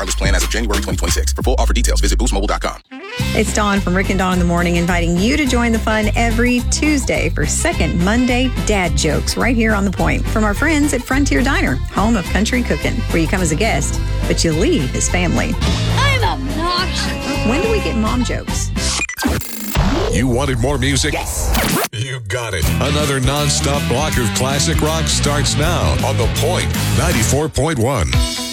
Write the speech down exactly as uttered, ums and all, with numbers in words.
wireless plan as of January twenty twenty-six. For full offer details, visit boost mobile dot com. It's Dawn from Rick and Dawn in the Morning, inviting you to join the fun every Tuesday for Second Monday Dad Jokes right here on The Point from our friends at Frontier Diner, home of country cooking, where you come as a guest, but you leave as family. I'm obnoxious. When do we get mom jokes? You wanted more music? Yes. You got it. Another non-stop block of classic rock starts now on The Point ninety-four point one.